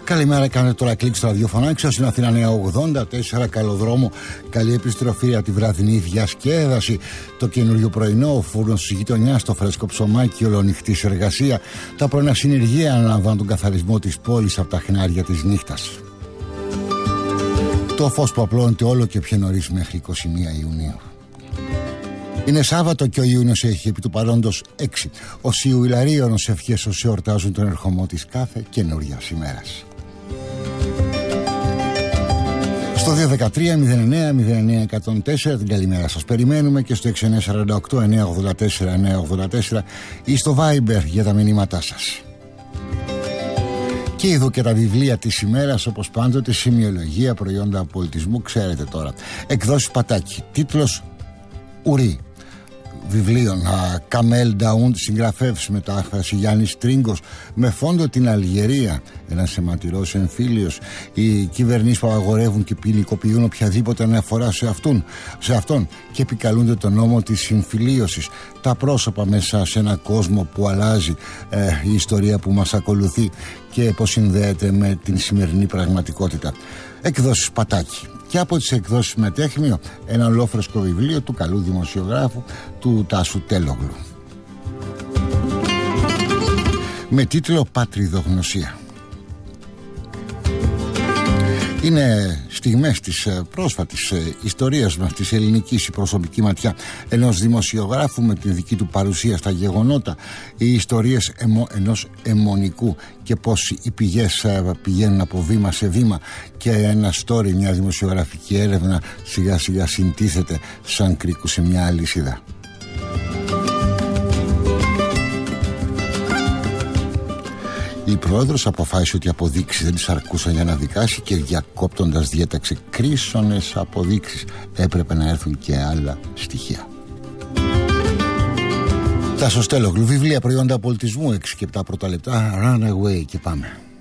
Καλημέρα, κάνετε τώρα κλικ στο ραδιοφωνάκι σας. Είναι Αθήνα Νέα 84, καλό δρόμο. Καλή επιστροφή από τη βραδινή διασκέδαση. Το καινούριο πρωινό, ο φούρνος της γειτονιάς, το φρέσκο ψωμάκι, ολονυχτή εργασία. Τα πρωινά συνεργεία αναλαμβάνουν τον καθαρισμό της πόλης από τα χνάρια της νύχτας. Το φως που απλώνεται όλο και πιο νωρίς μέχρι 21 Ιουνίου. Είναι Σάββατο και ο Ιούνιος έχει επί του παρόντος 6. Όσοι Ιλαρίωνος ευχές όσοι εορτάζουν τον ερχομό της κάθε καινούριας ημέρας. Στο 213-09-09-104 την καλημέρα σας περιμένουμε και στο 6948-984-984 ή στο Viber για τα μηνύματά σας. Και εδώ και τα βιβλία της ημέρας, όπως πάντοτε, σημειολογία, προϊόντα πολιτισμού, ξέρετε τώρα. Εκδόσεις Πατάκη, τίτλος Ουρί. Βιβλίων Καμέλ Νταούντ, συγγραφεύς, μετάφραση Γιάννης Τρίγκος, με φόντο την Αλγερία, ένας αιματηρός εμφύλιος. Οι κυβερνήσεις που αγορεύουν και ποινικοποιούν οποιαδήποτε αναφορά σε αυτόν και επικαλούνται τον νόμο της συμφιλίωσης. Τα πρόσωπα μέσα σε ένα κόσμο που αλλάζει, η ιστορία που μας ακολουθεί και πώς συνδέεται με την σημερινή πραγματικότητα. Εκδόσεις Πατάκη. Και από τις εκδόσεις Μετέχμιο, ένα ολόφρεσκο βιβλίο του καλού δημοσιογράφου του Τάσου Τέλογλου με τίτλο Πατριδογνωσία. Είναι στιγμές της πρόσφατης ιστορίας μας, της ελληνικής, η προσωπική ματιά ενός δημοσιογράφου με την δική του παρουσία στα γεγονότα, οι ιστορίες ενός αιμονικού και πως οι πηγές πηγαίνουν από βήμα σε βήμα και ένα story, μια δημοσιογραφική έρευνα σιγά σιγά συντίθεται σαν κρίκου σε μια αλυσίδα. Η πρόεδρος αποφάσισε ότι οι αποδείξεις δεν της αρκούσαν για να δικάσει και διακόπτοντας διέταξε κρίσονες αποδείξεις. Έπρεπε να έρθουν και άλλα στοιχεία. Τάσος Τέλογλου, βιβλία, προϊόντα πολιτισμού, 6 και 7 πρώτα λεπτά. Run away και πάμε.